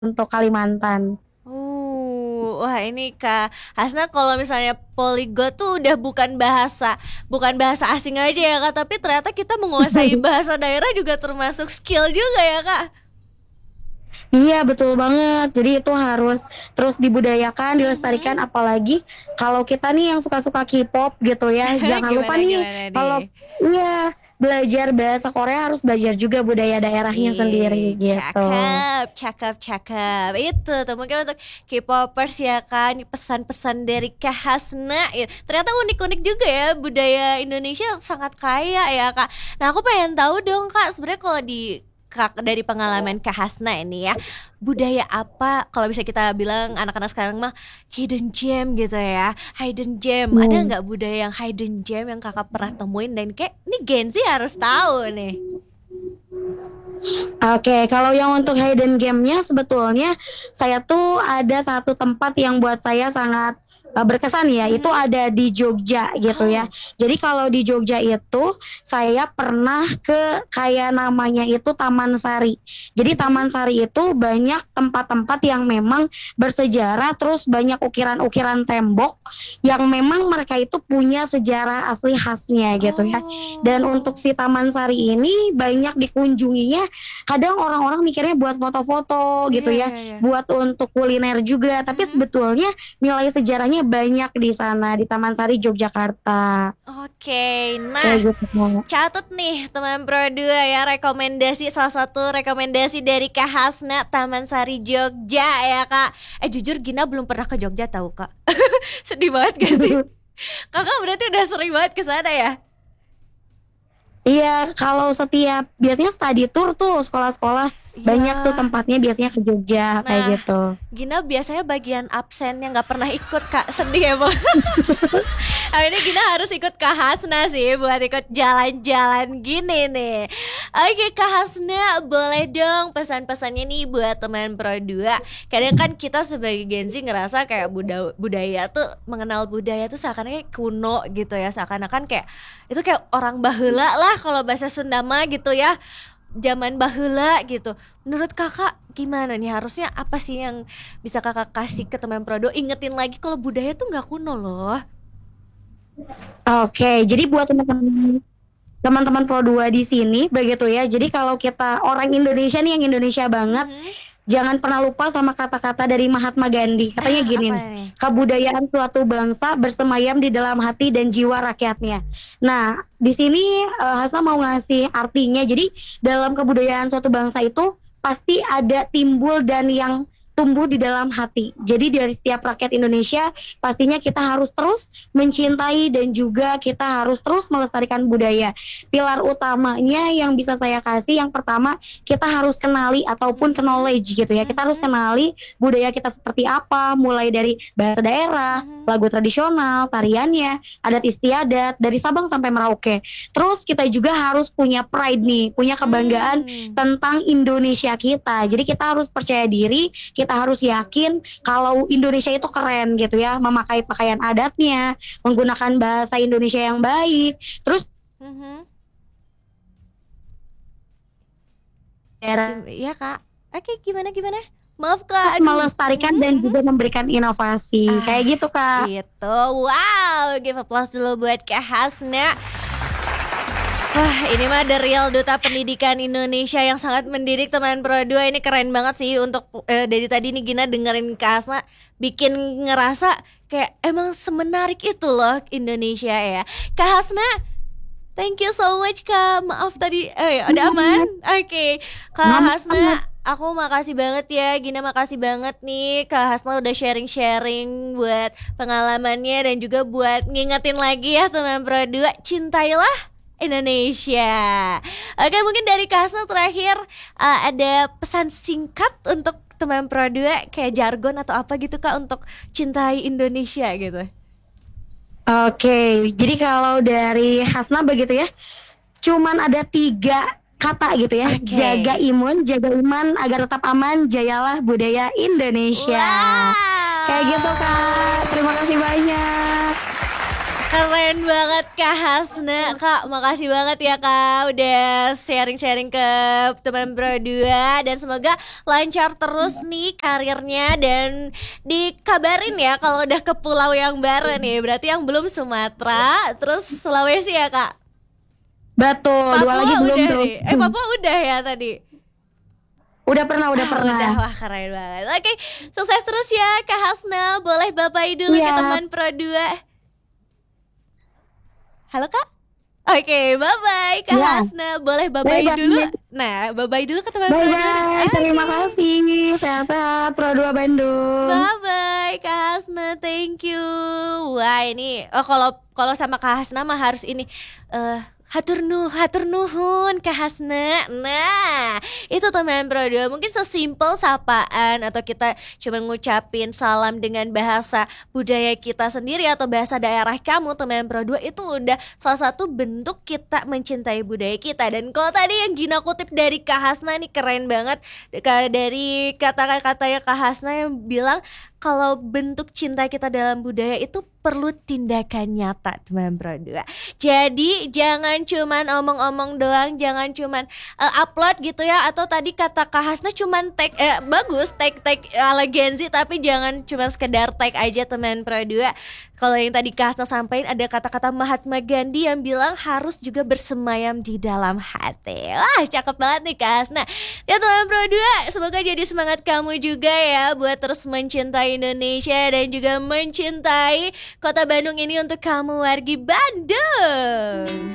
untuk Kalimantan. Wah ini Kak Hasna kalau misalnya polyglot tuh udah bukan bahasa asing aja ya Kak, tapi ternyata kita menguasai bahasa daerah juga termasuk skill juga ya Kak. Iya betul banget. Jadi itu harus terus dibudayakan, dilestarikan. Mhm. Apalagi kalau kita nih yang suka-suka K-pop gitu ya, jangan lupa Gimana nih gimana kalau nih? iya belajar bahasa Korea harus belajar juga budaya daerahnya sendiri Ih, gitu. cakep, cakep, cakep. Itu tuh mungkin untuk K-popers ya kan, pesan-pesan dari Kak Hasna. Ternyata unik-unik juga ya, budaya Indonesia sangat kaya ya Kak. Nah aku pengen tahu dong Kak, sebenarnya kalau di dari pengalaman Kak Hasna ini ya, budaya apa kalau bisa kita bilang anak-anak sekarang mah hidden gem gitu ya, hidden gem. Ada Hmm. nggak budaya yang hidden gem yang kakak pernah temuin dan kayak ini Gen Z harus tahu nih? Oke, kalau yang untuk hidden game-nya sebetulnya saya tuh ada satu tempat yang buat saya sangat berkesan ya, itu Mhm. ada di Jogja gitu ya. Oh. Jadi kalau di Jogja itu saya pernah ke kayak namanya itu Taman Sari. Jadi Mhm. Taman Sari itu banyak tempat-tempat yang memang bersejarah, terus banyak ukiran-ukiran tembok yang memang mereka itu punya sejarah asli khasnya gitu ya. Dan untuk Oh. si Taman Sari ini banyak dikunjunginya. Kadang orang-orang mikirnya buat foto-foto gitu Iya, ya, iya, iya. buat untuk kuliner juga, tapi Mhm. sebetulnya nilai sejarahnya banyak di sana, di Taman Sari, Yogyakarta. Oke, Kayak nah gitu, Kak. catat nih teman Pro 2 ya, rekomendasi salah satu rekomendasi dari Kak Hasna Taman Sari Jogja ya Kak. Jujur Gina belum pernah ke Jogja tahu Kak. Sedih banget gak sih? Kakak berarti udah sering banget ke sana ya? Iya, kalau setiap biasanya study tour tuh sekolah-sekolah Iya. banyak tuh tempatnya biasanya ke Jogja kayak Nah, gitu. Gina biasanya bagian absen yang nggak pernah ikut Kak, sedih emang. Hari ini Gina harus ikut Kak Hasna sih buat ikut jalan-jalan gini nih. Oke Kak Hasna, boleh dong pesan-pesannya nih buat teman Pro 2. Kadang kan kita sebagai Gen Z ngerasa kayak budaya tuh, mengenal budaya tuh seakan-akan kuno gitu ya. Seakan-akan kayak itu kayak orang baheula lah kalau bahasa Sunda mah gitu ya. Zaman baheula gitu. Menurut kakak gimana nih, harusnya apa sih yang bisa kakak kasih ke teman Pro 2, ingetin lagi kalau budaya tuh nggak kuno loh. Oke, jadi buat teman-teman Pro 2 di sini begitu ya. Jadi kalau kita orang Indonesia nih yang Indonesia banget, Mhm. jangan pernah lupa sama kata-kata dari Mahatma Gandhi. Katanya gini Apa nih, nih? kebudayaan suatu bangsa bersemayam di dalam hati dan jiwa rakyatnya. Nah, di sini Hasan mau ngasih artinya. Jadi dalam kebudayaan suatu bangsa itu pasti ada timbul dan yang tumbuh di dalam hati. Jadi dari setiap rakyat Indonesia pastinya kita harus terus mencintai dan juga kita harus terus melestarikan budaya. Pilar utamanya yang bisa saya kasih yang pertama kita harus kenali ataupun Mhm. knowledge gitu ya. Kita harus Mhm. kenali budaya kita seperti apa, mulai dari bahasa daerah, Mhm. lagu tradisional, tariannya, adat istiadat dari Sabang sampai Merauke. Terus kita juga harus punya pride nih, punya kebanggaan Hmm. tentang Indonesia kita. Jadi kita harus percaya diri, kita harus yakin kalau Indonesia itu keren gitu ya, memakai pakaian adatnya, menggunakan bahasa Indonesia yang baik, terus Mhm. daerah Ya kak. Oke, gimana gimana? Maaf kak, terus aduh. melestarikan Mhm, dan mhm. juga memberikan inovasi. Ah, Kayak gitu, Kak. gitu. Wow, give applause dulu buat Kak Hasna. Wah, ini mah the real duta pendidikan Indonesia yang sangat mendidik teman Pro 2. Ini keren banget sih untuk dari tadi nih Gina dengerin Kak Hasna, bikin ngerasa kayak emang semenarik itu loh Indonesia ya. Kak Hasna, thank you so much Kak. Maaf tadi ada aman? Oke. Kak Aman banget. Hasna, aku makasih banget ya. Gina makasih banget nih Kak Hasna udah sharing-sharing buat pengalamannya dan juga buat ngingetin lagi ya teman Pro 2, cintailah Indonesia. Oke, mungkin dari Kak Hasna terakhir ada pesan singkat untuk teman Pro 2 kayak jargon atau apa gitu Kak untuk cintai Indonesia gitu. Oke, jadi kalau dari Hasna begitu ya, cuman ada 3 kata gitu ya, jaga Oke. imun, jaga iman, agar tetap aman, jayalah budaya Indonesia. Kayak gitu, Wow. Kak. Terima kasih banyak. Keren banget Kak Hasna. Kak, makasih banget ya Kak udah sharing-sharing ke teman Pro 2 dan semoga lancar terus nih karirnya dan dikabarin ya kalau udah ke pulau yang baru nih. Berarti yang belum Sumatera, terus Sulawesi ya Kak. Betul, dua lagi Papua belum udah tuh. nih. Papua udah ya tadi. Udah pernah, udah pernah. Udah, wah keren banget. Oke, sukses terus ya Kak Hasna. Boleh bapai dulu ke Iya. teman Pro 2. Halo Kak. Oke, bye-bye Kak Ya. Hasna. Boleh bye-bye Bye-bye. dulu. Nah, bye-bye dulu ke teman Pro 2. Bye-bye, terima kasih. Sehat-sehat, Pro 2 Bandung. Bye-bye Kak Hasna, thank you. Wah ini, oh kalau sama Kak Hasna mah harus ini hatur nuhun Kak Hasna. Nah, itu teman Pro 2 mungkin sesimpel sapaan atau kita cuma ngucapin salam dengan bahasa budaya kita sendiri atau bahasa daerah kamu teman Pro 2 itu udah salah satu bentuk kita mencintai budaya kita. Dan kalau tadi yang Gina kutip dari Kak Hasna nih keren banget dari kata-katanya Kak Hasna yang bilang kalau bentuk cinta kita dalam budaya itu perlu tindakan nyata teman Pro 2. Jadi jangan cuman omong-omong doang, jangan cuman upload gitu ya. Atau tadi kata Kak Hasna cuman tag, bagus tag ala Gen Z, tapi jangan cuman sekedar tag aja teman Pro 2. Kalau yang tadi Kak Hasna sampaikan ada kata-kata Mahatma Gandhi yang bilang harus juga bersemayam di dalam hati. Wah cakep banget nih Kak Hasna. Ya teman Pro 2, semoga jadi semangat kamu juga ya buat terus mencintai Indonesia dan juga mencintai kota Bandung ini untuk kamu wargi Bandung.